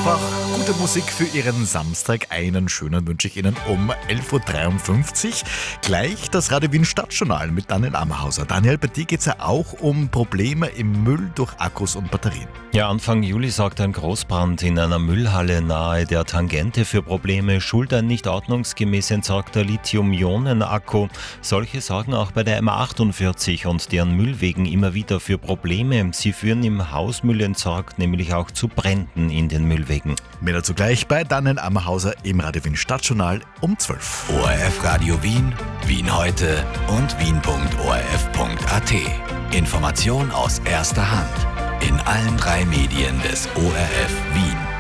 einfach gute Musik für Ihren Samstag. Einen schönen wünsche ich Ihnen um 11.53 Uhr. Gleich das Radio Wien Stadtjournal mit Daniel Ammerhauser. Daniel, bei dir geht es ja auch um Probleme im Müll durch Akkus und Batterien. Ja, Anfang Juli sorgt ein Großbrand in einer Müllhalle nahe der Tangente für Probleme. Schuld ein nicht ordnungsgemäß entsorgter Lithium-Ionen-Akku. Solche sorgen auch bei der M48 und deren Müllwegen immer wieder für Probleme. Sie führen im Hausmüll entsorgt nämlich auch zu Bränden in den Müllwegen. Mehr dazu gleich bei Daniel Ammerhauser im Radio Wien Stadtjournal um 12 Uhr. ORF Radio Wien, Wien heute und wien.orf.at. Information aus erster Hand in allen 3 Medien des ORF Wien.